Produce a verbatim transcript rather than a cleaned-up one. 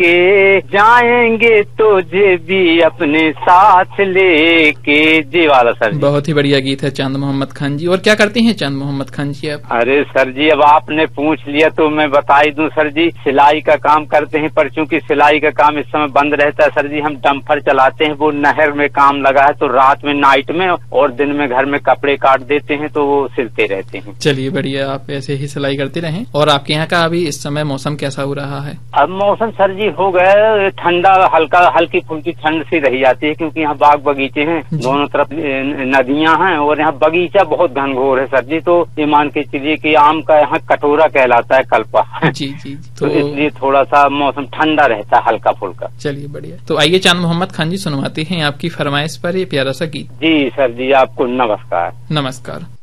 के, जाएंगे तुझे भी अपने साथ लेके। जी वाला सर जी। बहुत ही बढ़िया गीत है चांद मोहम्मद खान जी। और क्या करते हैं चांद मोहम्मद खान जी आप? अरे सर जी, अब आपने पूछ लिया तो मैं बता ही दूं सर जी, सिलाई का काम करते हैं, पर चूंकि सिलाई का काम इस समय बंद रहता है सर जी, हम डंपर चलाते हैं। वो नहर में काम लगा है तो रात में नाइट में और दिन में घर में कपड़े काट देते हैं तो वो सिलते रहते हैं। चलिए बढ़िया, आप ऐसे ही सिलाई करते रहें। और आपके यहाँ का अभी इस समय मौसम कैसा हो रहा है? अब मौसम सर जी हो गया ठंडा, हल्का हल्की फुल्की ठंड सी रही जाती है, क्योंकि यहाँ बाग बगीचे हैं, दोनों तरफ नदियां हैं और यहाँ बगीचा बहुत घनघोर है सर जी। तो ये मान के चलिए कि आम का यहाँ कटोरा कहलाता है कल्पा। जी जी, तो, तो इसलिए थोड़ा सा मौसम ठंडा रहता है, हल्का फुल्का। चलिए बढ़िया। तो आइए चांद मोहम्मद खान जी, सुनवाते हैं आपकी फरमाइश पर ये प्यारा सा गीत। जी सर जी, आपको नमस्कार। नमस्कार।